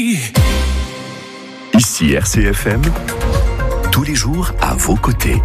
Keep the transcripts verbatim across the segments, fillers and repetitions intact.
Ici R C F M, tous les jours à vos côtés.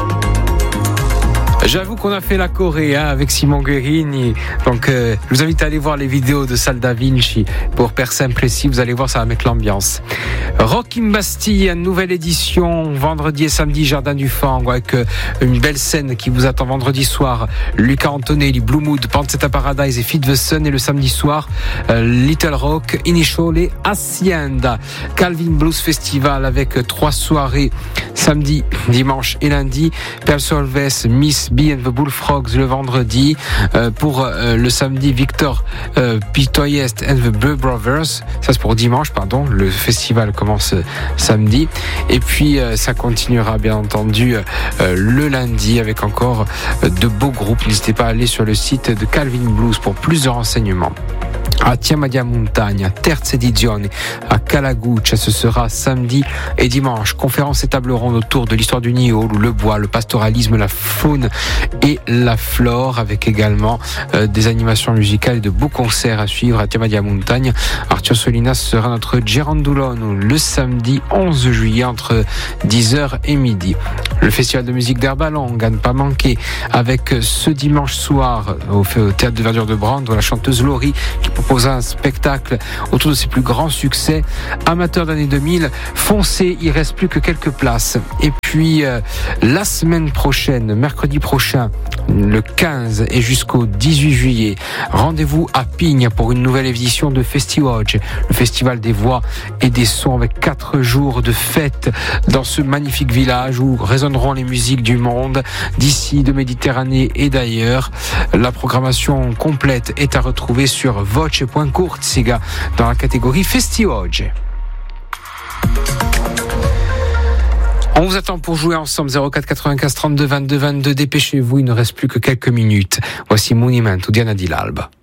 J'avoue qu'on a fait la Corée hein, avec Simon Guerini. Donc, euh, je vous invite à aller voir les vidéos de Salle Da Vinci. Pour Père Simple ici, vous allez voir, ça va mettre l'ambiance. Rock in Bastille, une nouvelle édition, vendredi et samedi, Jardin du Fango, avec euh, une belle scène qui vous attend vendredi soir. Luca Antonelli, Blue Mood, Pansetta Paradise et Feed the Sun. Et le samedi soir, euh, Little Rock, Initial et Hacienda. Calvin Blues Festival avec euh, trois soirées, samedi, dimanche et lundi. Pearl Solves, Miss B and the Bullfrogs le vendredi. Euh, pour euh, le samedi, Victor euh, Pitoyest and the Blue Brothers. Ça c'est pour dimanche, pardon. Le festival commence euh, samedi. Et puis euh, ça continuera bien entendu euh, le lundi avec encore euh, de beaux groupes. N'hésitez pas à aller sur le site de Calvin Blues pour plus de renseignements. À Tiamadia Montagna, Terze Edizione, à Calaguccia, ce sera samedi et dimanche. Conférences et tables rondes autour de l'histoire du Niol, le bois, le pastoralisme, la faune et la flore, avec également euh, des animations musicales et de beaux concerts à suivre à Tiamadia Montagna. Arthur Solinas sera notre Girandolone le samedi onze juillet entre dix heures et midi. Le festival de musique d'Herbalong à ne pas manquer avec ce dimanche soir au théâtre de Verdure de Brande, la chanteuse Laurie qui propose un spectacle autour de ses plus grands succès. Amateurs d'année deux mille, foncez, il reste plus que quelques places. Et puis euh, la semaine prochaine, mercredi prochain, le quinze et jusqu'au dix-huit juillet, rendez-vous à Pigne pour une nouvelle édition de Festiwodge, le festival des voix et des sons avec quatre jours de fête dans ce magnifique village où résonneront les musiques du monde, d'ici, de Méditerranée et d'ailleurs. La programmation complète est à retrouver sur voce point kurziga dans la catégorie Festiwodge. On vous attend pour jouer ensemble. Zéro quatre quatre-vingt-quinze trente-deux vingt-deux vingt-deux. Dépêchez-vous, il ne reste plus que quelques minutes. Voici Monument ou Diana Di l'Alba.